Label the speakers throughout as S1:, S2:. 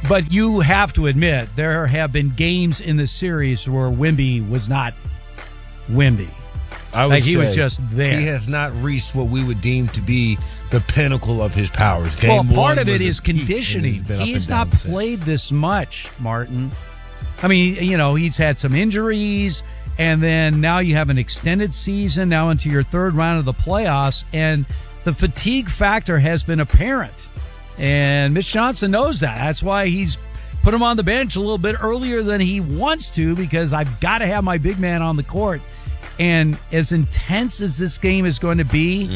S1: But you have to admit, there have been games in the series where Wemby was not Wemby.
S2: I would
S1: like he
S2: say
S1: was just there.
S2: He has not reached what we would deem to be the pinnacle of his powers.
S1: Well, part of it is conditioning. He's not
S2: since.
S1: played this much, Martin. I mean, he's had some injuries, and then now you have an extended season now into your third round of the playoffs, and the fatigue factor has been apparent. And Mitch Johnson knows that. That's why he's put him on the bench a little bit earlier than he wants to, because I've got to have my big man on the court. And as intense as this game is going to be,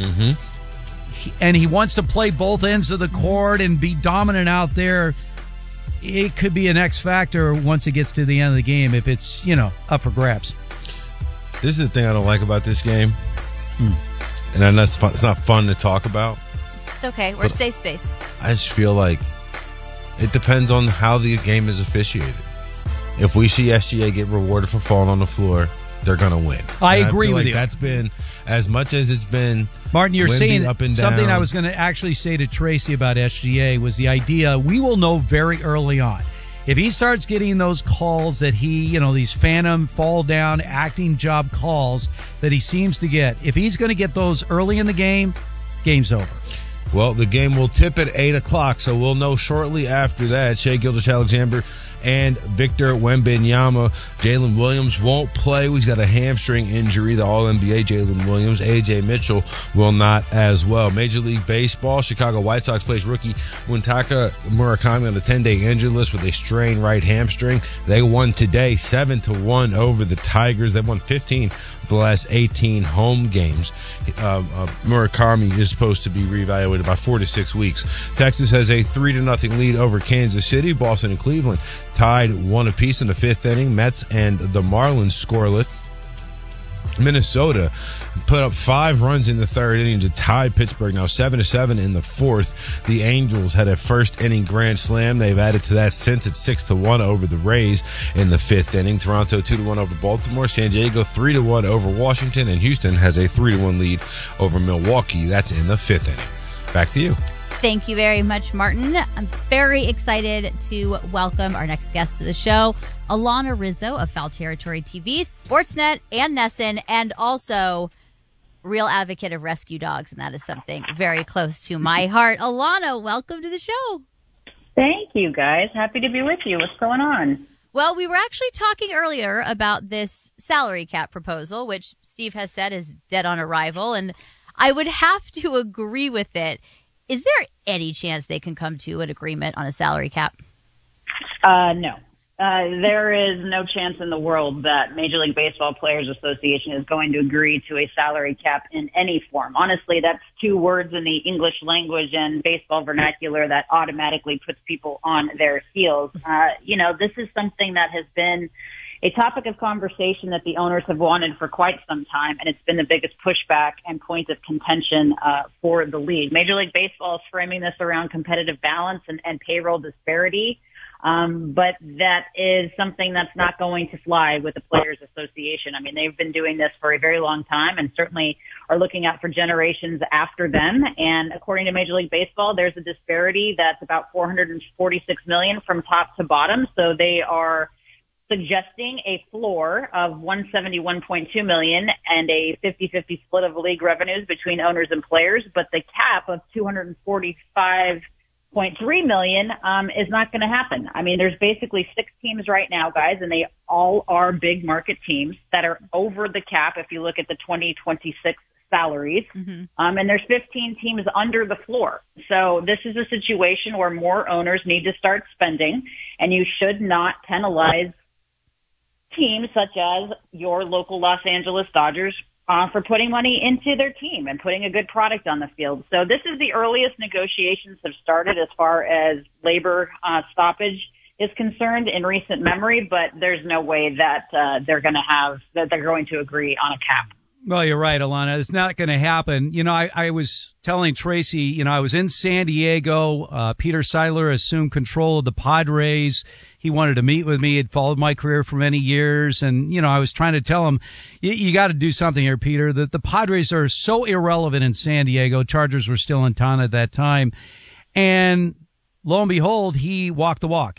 S1: and he wants to play both ends of the court and be dominant out there, it could be an X factor once it gets to the end of the game if it's, up for grabs.
S2: This is the thing I don't like about this game. And I know it's not fun to talk about.
S3: It's okay. We're safe space.
S2: I just feel like it depends on how the game is officiated. If we see SGA get rewarded for falling on the floor, they're going to win.
S1: I agree with you.
S2: That's been, as much as it's been,
S1: Martin, you're saying
S2: up and
S1: something
S2: down.
S1: I was going to actually say to Tracy about SGA was the idea we will know very early on. If he starts getting those calls that these phantom fall down acting job calls that he seems to get, if he's going to get those early in the game, game's over.
S2: Well, the game will tip at 8 o'clock, so we'll know shortly after that. Shai Gilgeous-Alexander and Victor Wembanyama. Jalen Williams won't play. He's got a hamstring injury, the All-NBA Jalen Williams. A.J. Mitchell will not as well. Major League Baseball, Chicago White Sox plays rookie Muntaka Murakami on the 10-day injury list with a strained right hamstring. They won today 7-1 over the Tigers. They won 15 of the last 18 home games. Murakami is supposed to be reevaluated by 4 to 6 weeks. Texas has a 3-0 lead over Kansas City. Boston and Cleveland tied 1 apiece in the fifth inning. Mets and the Marlins scoreless. Minnesota put up 5 runs in the third inning to tie Pittsburgh, now 7-7 in the fourth. The Angels had a first inning grand slam. They've added to that since. It's 6-1 over the Rays in the fifth inning. Toronto 2-1 over Baltimore. San Diego 3-1 over Washington, and Houston has a 3-1 lead over Milwaukee. That's in the fifth inning. Back to you.
S3: Thank you very much, Martin. I'm very excited to welcome our next guest to the show, Alana Rizzo of Foul Territory TV, Sportsnet, and NESN, and also real advocate of rescue dogs, and that is something very close to my heart. Alana, welcome to the show.
S4: Thank you, guys. Happy to be with you. What's going on?
S3: Well, we were actually talking earlier about this salary cap proposal, which Steve has said is dead on arrival, and I would have to agree with it. Is there any chance they can come to an agreement on a salary cap?
S4: No. There is no chance in the world that Major League Baseball Players Association is going to agree to a salary cap in any form. Honestly, that's 2 words in the English language and baseball vernacular that automatically puts people on their heels. This is something that has been a topic of conversation that the owners have wanted for quite some time, and it's been the biggest pushback and point of contention for the league. Major League Baseball is framing this around competitive balance and payroll disparity, but that is something that's not going to fly with the Players Association. I mean, they've been doing this for a very long time and certainly are looking out for generations after them. And according to Major League Baseball, there's a disparity that's about $446 million from top to bottom, so they are suggesting a floor of $171.2 million and a 50-50 split of league revenues between owners and players, but the cap of $245.3 million is not going to happen. I mean, there's basically 6 teams right now, guys, and they all are big market teams that are over the cap if you look at the 2026 salaries. And there's 15 teams under the floor. So this is a situation where more owners need to start spending, and you should not penalize teams such as your local Los Angeles Dodgers for putting money into their team and putting a good product on the field. So this is the earliest negotiations have started as far as labor stoppage is concerned in recent memory, but there's no way that they're going to agree on a cap.
S1: Well, you're right, Alana. It's not going to happen. I was telling Tracy, I was in San Diego. Peter Seidler assumed control of the Padres. He wanted to meet with me. He'd followed my career for many years. And, I was trying to tell him, you got to do something here, Peter. The Padres are so irrelevant in San Diego. Chargers were still in town at that time. And lo and behold, he walked the walk.